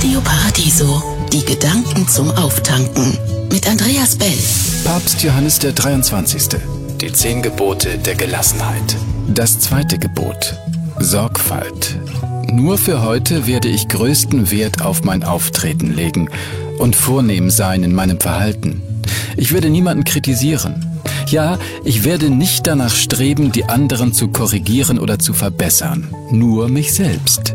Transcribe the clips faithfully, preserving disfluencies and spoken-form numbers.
Radio Paradiso, die Gedanken zum Auftanken mit Andreas Bell. Papst Johannes der dreiundzwanzigste. Die zehn Gebote der Gelassenheit. Das zweite Gebot. Sorgfalt. Nur für heute werde ich größten Wert auf mein Auftreten legen und vornehm sein in meinem Verhalten. Ich werde niemanden kritisieren. Ja, ich werde nicht danach streben, die anderen zu korrigieren oder zu verbessern. Nur mich selbst.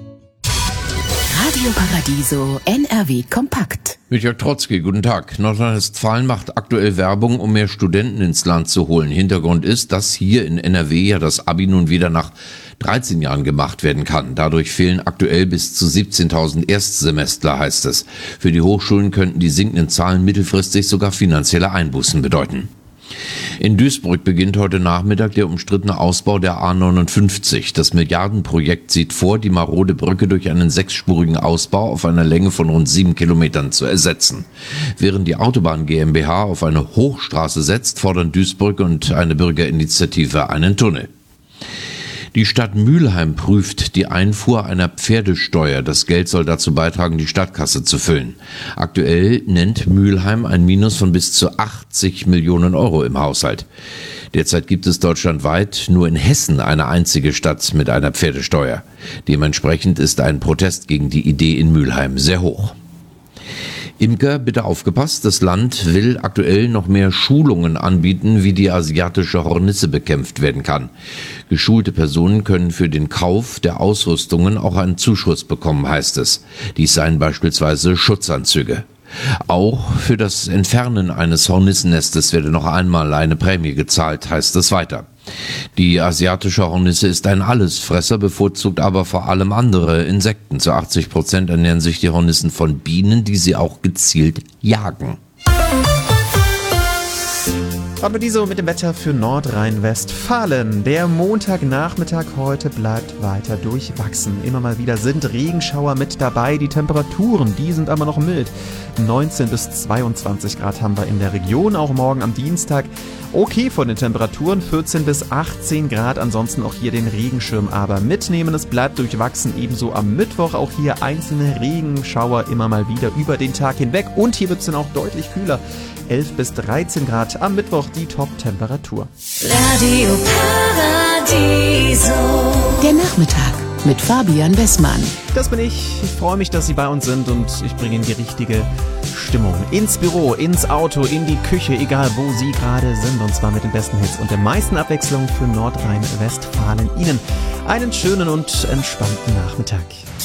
Radio Paradiso N R W Kompakt. Mit Jörg Trotzki, guten Tag. Nordrhein-Westfalen macht aktuell Werbung, um mehr Studenten ins Land zu holen. Hintergrund ist, dass hier in N R W ja das Abi nun wieder nach dreizehn Jahren gemacht werden kann. Dadurch fehlen aktuell bis zu siebzehntausend Erstsemestler, heißt es. Für die Hochschulen könnten die sinkenden Zahlen mittelfristig sogar finanzielle Einbußen bedeuten. In Duisburg beginnt heute Nachmittag der umstrittene Ausbau der A neunundfünfzig. Das Milliardenprojekt sieht vor, die marode Brücke durch einen sechsspurigen Ausbau auf einer Länge von rund sieben Kilometern zu ersetzen. Während die Autobahn GmbH auf eine Hochstraße setzt, fordern Duisburg und eine Bürgerinitiative einen Tunnel. Die Stadt Mülheim prüft die Einfuhr einer Pferdesteuer. Das Geld soll dazu beitragen, die Stadtkasse zu füllen. Aktuell nennt Mülheim ein Minus von bis zu achtzig Millionen Euro im Haushalt. Derzeit gibt es deutschlandweit nur in Hessen eine einzige Stadt mit einer Pferdesteuer. Dementsprechend ist ein Protest gegen die Idee in Mülheim sehr hoch. Imker, bitte aufgepasst, das Land will aktuell noch mehr Schulungen anbieten, wie die asiatische Hornisse bekämpft werden kann. Geschulte Personen können für den Kauf der Ausrüstungen auch einen Zuschuss bekommen, heißt es. Dies seien beispielsweise Schutzanzüge. Auch für das Entfernen eines Hornissennestes werde noch einmal eine Prämie gezahlt, heißt es weiter. Die asiatische Hornisse ist ein Allesfresser, bevorzugt aber vor allem andere Insekten. Zu achtzig Prozent ernähren sich die Hornissen von Bienen, die sie auch gezielt jagen. Paradiso mit dem Wetter für Nordrhein-Westfalen. Der Montagnachmittag heute bleibt weiter durchwachsen. Immer mal wieder sind Regenschauer mit dabei. Die Temperaturen, die sind aber noch mild. neunzehn bis zweiundzwanzig Grad haben wir in der Region, auch morgen am Dienstag. Okay von den Temperaturen, vierzehn bis achtzehn Grad. Ansonsten auch hier den Regenschirm aber mitnehmen. Es bleibt durchwachsen, ebenso am Mittwoch. Auch hier einzelne Regenschauer immer mal wieder über den Tag hinweg. Und hier wird es dann auch deutlich kühler. elf bis dreizehn Grad, am Mittwoch die Top-Temperatur. Radio Paradiso. Der Nachmittag mit Fabian Bessmann. Das bin ich. Ich freue mich, dass Sie bei uns sind und ich bringe Ihnen die richtige Stimmung ins Büro, ins Auto, in die Küche, egal wo Sie gerade sind. Und zwar mit den besten Hits und der meisten Abwechslung für Nordrhein-Westfalen. Ihnen einen schönen und entspannten Nachmittag.